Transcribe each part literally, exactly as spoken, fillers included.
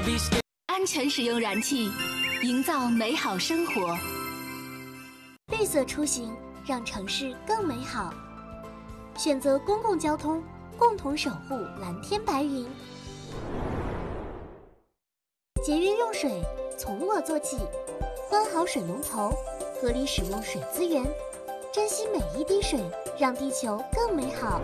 安全使用燃气，营造美好生活。 绿色出行，让城市更美好。选择公共交通，共同守护蓝天白云。节约用水，从我做起。关好水龙头，合理使用水资源，珍惜每一滴水，让地球更美好。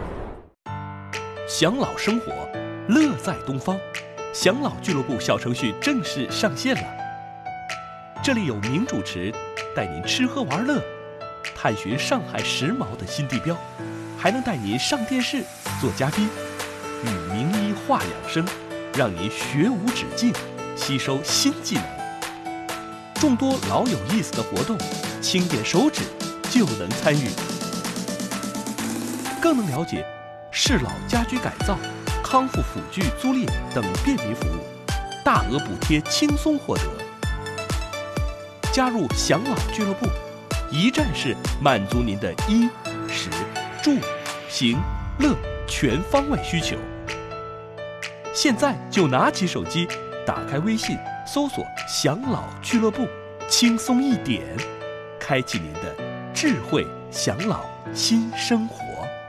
享老生活，乐在东方。享老俱乐部小程序正式上线了，这里有名主持带您吃喝玩乐，探寻上海时髦的新地标，还能带您上电视做嘉宾，与名医话养生，让您学无止境，吸收新技能。众多老有意思的活动，轻点手指就能参与，更能了解适老家居改造、康复辅具租赁等便民服务，大额补贴轻松获得。加入享老俱乐部，一站式满足您的衣、食、住、行、乐全方位需求。现在就拿起手机，打开微信，搜索“享老俱乐部”，轻松一点，开启您的智慧享老新生活。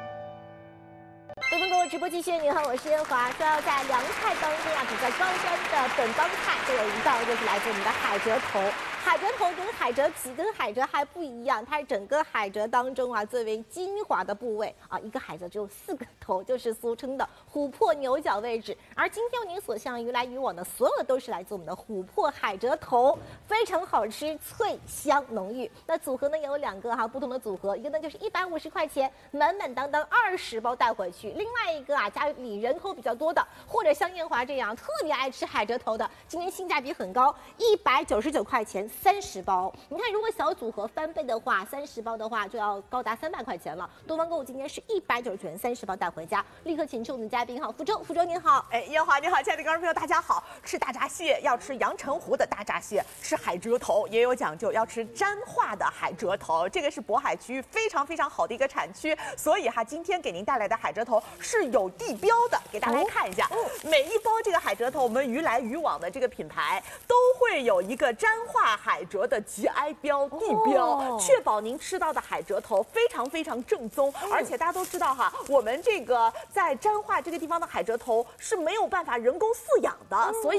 直播继续，你好，我是烟华。说要在凉菜当中啊，比较高端的本帮菜，就有一道就是来自我们的海蜇头。海蜇头跟海蜇皮跟海蜇还不一样，它是整个海蜇当中啊最为精华的部位啊。一个海蜇只有四个头，就是俗称的琥珀牛角位置。而今天您所向于来于往的所有都是来自我们的琥珀海蜇头，非常好吃，脆香浓郁。那组合呢也有两个哈不同的组合，一个呢就是一百五十块钱满满当当二十包带回去，另外一个啊家里人口比较多的，或者像艳华这样特别爱吃海蜇头的，今天性价比很高，一百九十九块钱三十包。你看，如果小组合翻倍的话，三十包的话就要高达三百块钱了。多方购物今天是一百九十九元三十包带回家，立刻请出我们的嘉宾哈，福州，福州您好， 哎，艳华你好，亲爱的观众朋友大家好。吃大闸蟹要吃阳澄湖的大闸蟹，吃海蜇头也有讲究，要吃沾化的海蜇头，这个是渤海区非常非常好的一个产区，所以哈，今天给您带来的海蜇头是有地标的，给大家来看一下。哦、每一包这个海蜇头，我们鱼来鱼往的这个品牌都会有一个沾化海蜇的节哀标、地标，哦、确保您吃到的海蜇头非常非常正宗。嗯、而且大家都知道哈，我们这个在沾化这个地方的海蜇头是没有办法人工饲养的，嗯、所以。